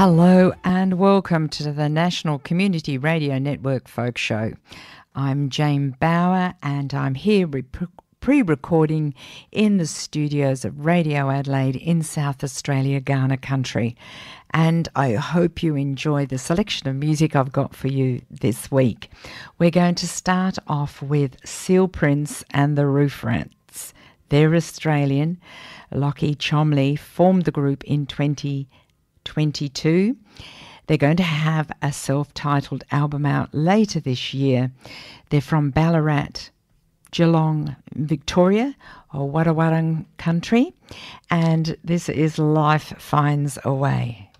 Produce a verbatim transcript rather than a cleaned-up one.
Hello and welcome to the National Community Radio Network Folk Show. I'm Jane Bauer and I'm here re- pre-recording in the studios of Radio Adelaide in South Australia, Kaurna country. And I hope you enjoy the selection of music I've got for you this week. We're going to start off with Seal Prince and the Roof Rats. They're Australian. Lockie Chomley formed the group in twenty twenty-two. They're going to have a self-titled album out later this year. They're from Ballarat, Geelong, Victoria, or Wadawurrung country, and this is Life Finds a Way.